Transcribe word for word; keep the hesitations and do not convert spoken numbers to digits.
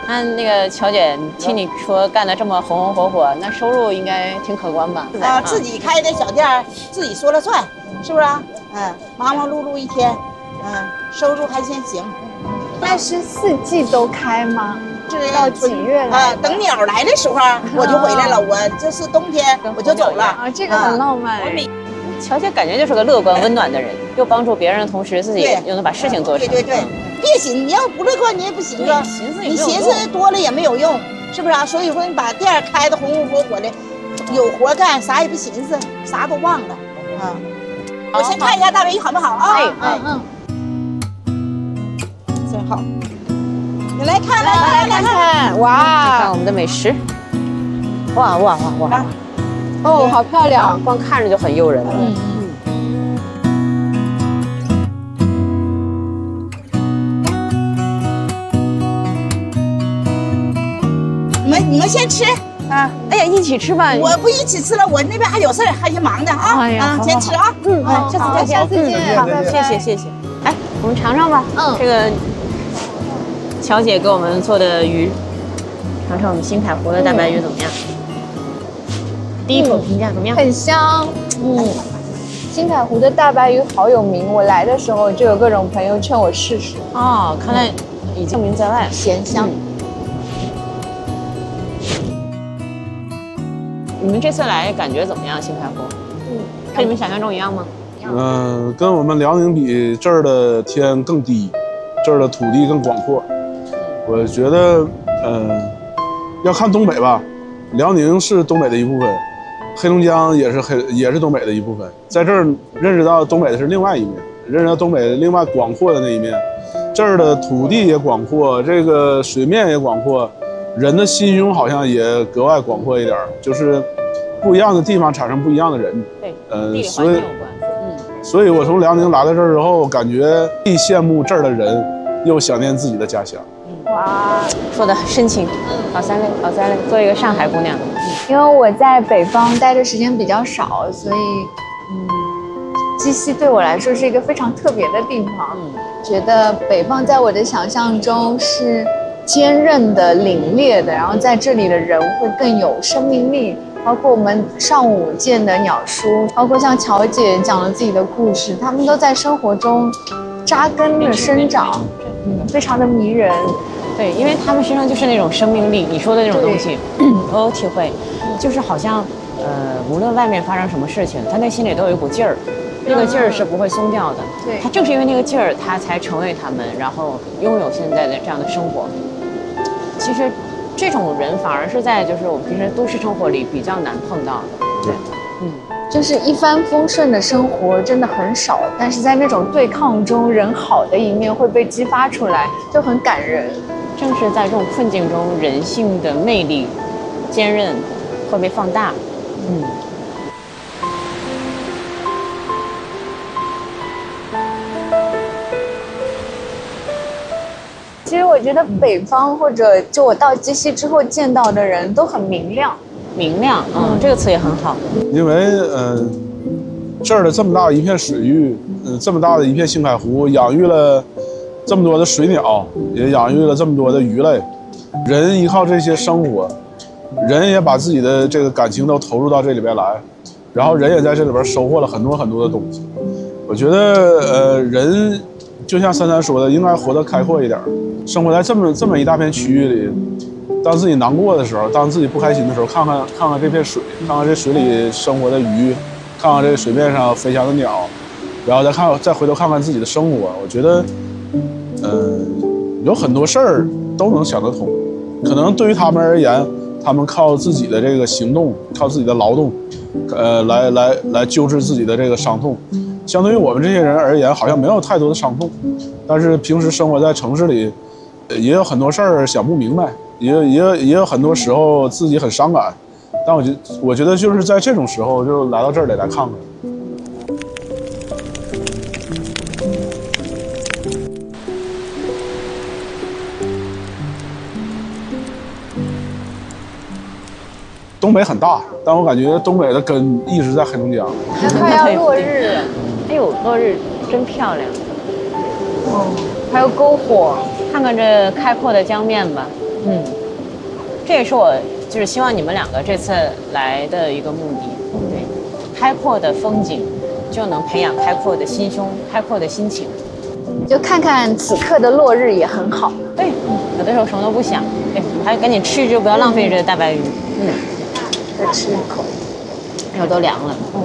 那那个乔姐，听你说干得这么红红火火，那收入应该挺可观吧？ 啊，自己开的小店，自己说了算，是不是啊？嗯，忙忙碌碌一天，嗯，收入还先行。 那是四季都开吗？ 这到几月来？ 啊，等鸟来的时候我就回来了，我就是冬天我就走了。 啊，这个很浪漫。 乔姐感觉就是个乐观温暖的人，又帮助别人的同时，自己又能把事情做成。 对对对，别寻，你要不乐观你也不行啊。你寻思多了也没有用，是不是啊？所以说你把店开的红红火火的，有活干，啥也不寻思，啥都忘了啊。我先看一下大围好不好啊？ 哎哎嗯，真好。你来看，来来来看， 哇！看我们的美食，哇哇哇哇！ 哦，好漂亮， 光看着就很诱人。嗯嗯。你们你们先吃啊！ 哎呀，一起吃吧。 我不一起吃了，我那边还有事儿，还先忙着啊。 哎呀， 先吃啊。 嗯，下次再见。 下次见。 好，谢谢谢谢。哎，我们尝尝吧。嗯，这个乔姐给我们做的鱼，尝尝我们新凯湖的大白鱼怎么样？第一口评价怎么样？ 很香。嗯，新凯湖的大白鱼好有名，我来的时候就有各种朋友劝我试试。 哦，看来已经名在外， 咸香。 你们这次来感觉怎么样？新凯湖？嗯，跟你们想象中一样吗？ 嗯、呃，跟我们辽宁比，这儿的天更低，这儿的土地更广阔。我觉得，呃，要看东北吧，辽宁是东北的一部分。黑龙江也是黑，也是东北的一部分，在这儿认识到东北的是另外一面，认识到东北另外广阔的那一面。这儿的土地也广阔，这个水面也广阔，人的心胸好像也格外广阔一点，就是不一样的地方产生不一样的人。 对， 呃， 地理环境有关。嗯， 所以我从辽宁来到这儿之后，感觉既羡慕这儿的人，又想念自己的家乡。 哇，说的很深情。嗯，好三类，好三类，做一个上海姑娘。 因为我在北方待的时间比较少，所以，嗯，鸡西对我来说是一个非常特别的地方。嗯，觉得北方在我的想象中是坚韧的、凛冽的，然后在这里的人会更有生命力。包括我们上午见的鸟叔，包括像乔姐讲了自己的故事，他们都在生活中扎根的生长，嗯，非常的迷人。 对，因为他们身上就是那种生命力，你说的那种东西，我有体会，就是好像，呃，无论外面发生什么事情，他内心里都有一股劲儿，那个劲儿是不会松掉的。 对， 他正是因为那个劲儿，他才成为他们，然后拥有现在的这样的生活。其实，这种人反而是在就是我们平时都市生活里比较难碰到的。 对， 嗯，就是一帆风顺的生活真的很少，但是在那种对抗中，人好的一面会被激发出来，就很感人。 正是在这种困境中，人性的魅力、坚韧会被放大。嗯。 其实我觉得北方或者就我到鸡西之后见到的人都很明亮。 明亮，嗯，嗯这个词也很好。 因为呃，这儿的这么大一片水域，呃，这么大的一片新凯湖，养育了这么多的水鸟，也养育了这么多的鱼类。人依靠这些生活，人也把自己的这个感情都投入到这里边来，然后人也在这里边收获了很多很多的东西。我觉得，呃，人就像珊珊说的，应该活得开阔一点，生活在这么这么一大片区域里。当自己难过的时候，当自己不开心的时候，看看看看这片水，看看这水里生活的鱼，看看这水面上飞翔的鸟，然后再看再回头看看自己的生活。我觉得，呃，有很多事儿都能想得通。可能对于他们而言，他们靠自己的这个行动，靠自己的劳动，呃，来来来救治自己的这个伤痛。相对于我们这些人而言，好像没有太多的伤痛，但是平时生活在城市里，也有很多事儿想不明白，也有也有也有很多时候自己很伤感。但我觉我觉得就是在这种时候，就来到这里来看看。东北很大，但我感觉东北的根一直在黑龙江。 快要落日了， 哎呦，落日真漂亮。 哦，还有篝火， 看看这开阔的江面吧。 嗯，这也是我就是希望你们两个这次来的一个目的。对，开阔的风景就能培养开阔的心胸、开阔的心情。 就看看此刻的落日也很好。 对，有的时候什么都不想，对，还赶紧吃，就不要浪费这个大白鱼。嗯， 再吃一口。 手都凉了。嗯，